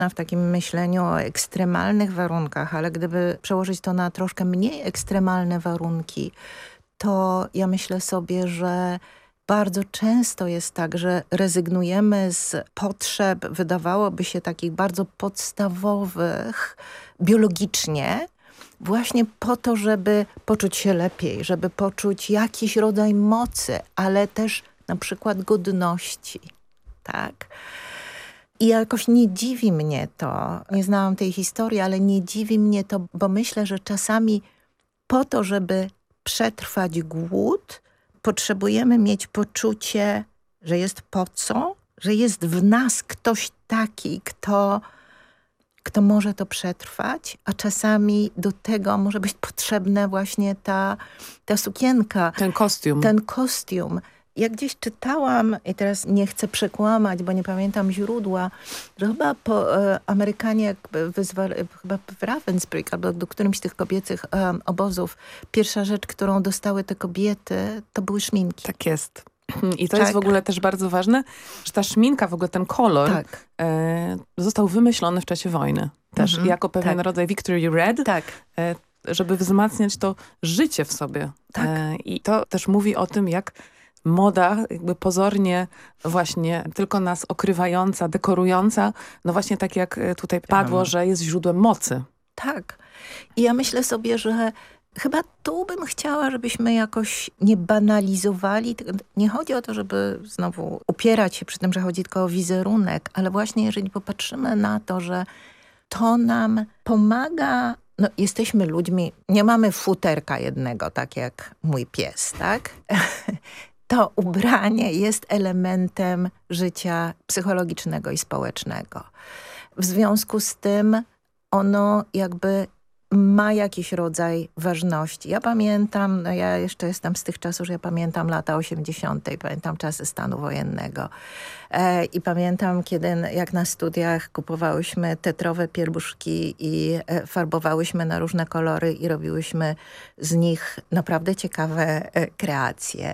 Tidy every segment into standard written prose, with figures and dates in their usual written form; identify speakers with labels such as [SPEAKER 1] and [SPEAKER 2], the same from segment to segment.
[SPEAKER 1] w takim myśleniu o ekstremalnych warunkach, ale gdyby przełożyć to na troszkę mniej ekstremalne warunki, to ja myślę sobie, że bardzo często jest tak, że rezygnujemy z potrzeb, wydawałoby się takich bardzo podstawowych biologicznie, właśnie po to, żeby poczuć się lepiej, żeby poczuć jakiś rodzaj mocy, ale też na przykład godności, tak? I jakoś nie dziwi mnie to, nie znałam tej historii, ale nie dziwi mnie to, bo myślę, że czasami po to, żeby przetrwać głód, potrzebujemy mieć poczucie, że jest po co, że jest w nas ktoś taki, kto może to przetrwać, a czasami do tego może być potrzebna właśnie ta sukienka. Ten kostium. Ja gdzieś czytałam, i teraz nie chcę przekłamać, bo nie pamiętam źródła, że chyba Amerykanie chyba w Ravensbrück albo do którymś z tych kobiecych obozów, pierwsza rzecz, którą dostały te kobiety, to były szminki.
[SPEAKER 2] Tak jest. I to jest w ogóle też bardzo ważne, że ta szminka, w ogóle ten kolor został wymyślony w czasie wojny. Też jako pewien rodzaj Victory Red, żeby wzmacniać to życie w sobie. I to też mówi o tym, jak moda jakby pozornie właśnie tylko nas okrywająca, dekorująca, no właśnie tak jak tutaj padło, że jest źródłem mocy.
[SPEAKER 1] Tak. I ja myślę sobie, że chyba tu bym chciała, żebyśmy jakoś nie banalizowali. Nie chodzi o to, żeby znowu upierać się przy tym, że chodzi tylko o wizerunek, ale właśnie jeżeli popatrzymy na to, że to nam pomaga, no jesteśmy ludźmi, nie mamy futerka jednego, tak jak mój pies, tak? To ubranie jest elementem życia psychologicznego i społecznego. W związku z tym ono jakby ma jakiś rodzaj ważności. Ja pamiętam, no ja jeszcze jestem z tych czasów, że ja pamiętam lata 80., pamiętam czasy stanu wojennego. I pamiętam, kiedy jak na studiach kupowałyśmy tetrowe pierbuszki i farbowałyśmy na różne kolory i robiłyśmy z nich naprawdę ciekawe kreacje.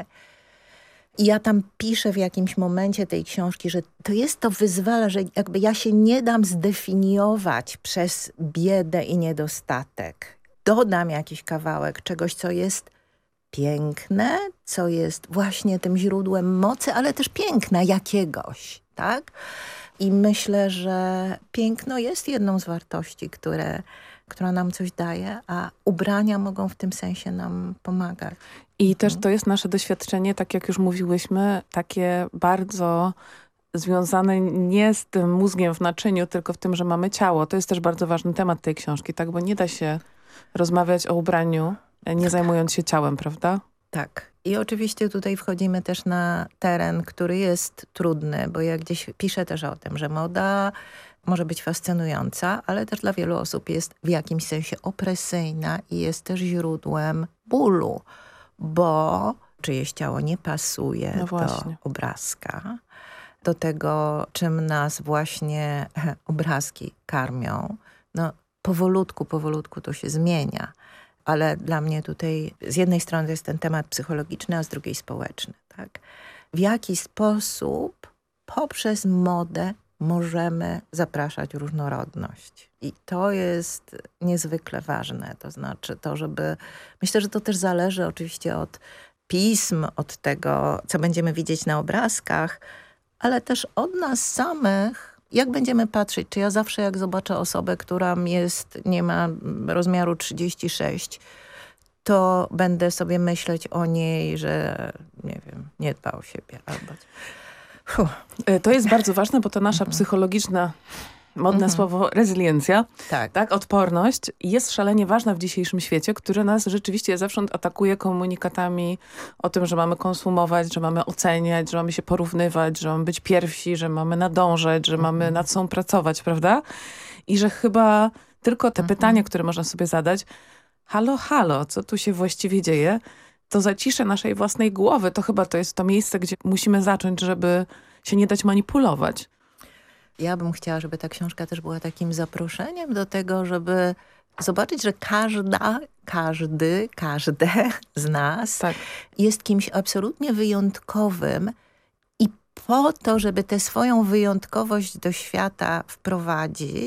[SPEAKER 1] I ja tam piszę w jakimś momencie tej książki, że to wyzwala, że jakby ja się nie dam zdefiniować przez biedę i niedostatek. Dodam jakiś kawałek czegoś, co jest piękne, co jest właśnie tym źródłem mocy, ale też piękna jakiegoś, tak? I myślę, że piękno jest jedną z wartości, która nam coś daje, a ubrania mogą w tym sensie nam pomagać.
[SPEAKER 2] I też to jest nasze doświadczenie, tak jak już mówiłyśmy, takie bardzo związane nie z tym mózgiem w naczyniu, tylko w tym, że mamy ciało. To jest też bardzo ważny temat tej książki, tak? Bo nie da się rozmawiać o ubraniu, nie zajmując się ciałem, prawda?
[SPEAKER 1] Tak. I oczywiście tutaj wchodzimy też na teren, który jest trudny, bo ja gdzieś piszę też o tym, że moda może być fascynująca, ale też dla wielu osób jest w jakimś sensie opresyjna i jest też źródłem bólu, bo czyjeś ciało nie pasuje do obrazka, do tego, czym nas właśnie obrazki karmią. No powolutku to się zmienia. Ale dla mnie tutaj z jednej strony to jest ten temat psychologiczny, a z drugiej społeczny. Tak? W jaki sposób poprzez modę możemy zapraszać różnorodność. I to jest niezwykle ważne. To znaczy to, myślę, że to też zależy oczywiście od pism, od tego, co będziemy widzieć na obrazkach, ale też od nas samych, jak będziemy patrzeć. Czy ja zawsze, jak zobaczę osobę, która nie ma rozmiaru 36, to będę sobie myśleć o niej, że nie wiem, nie dba o siebie albo...
[SPEAKER 2] To jest bardzo ważne, bo to nasza psychologiczna, modne słowo, rezyliencja, tak, odporność jest szalenie ważna w dzisiejszym świecie, który nas rzeczywiście zewsząd atakuje komunikatami o tym, że mamy konsumować, że mamy oceniać, że mamy się porównywać, że mamy być pierwsi, że mamy nadążać, że mamy nad sobą pracować, prawda? I że chyba tylko te pytania, które można sobie zadać, halo, co tu się właściwie dzieje? To zacisze naszej własnej głowy, to chyba to jest to miejsce, gdzie musimy zacząć, żeby się nie dać manipulować.
[SPEAKER 1] Ja bym chciała, żeby ta książka też była takim zaproszeniem do tego, żeby zobaczyć, że każde z nas jest kimś absolutnie wyjątkowym i po to, żeby tę swoją wyjątkowość do świata wprowadzić,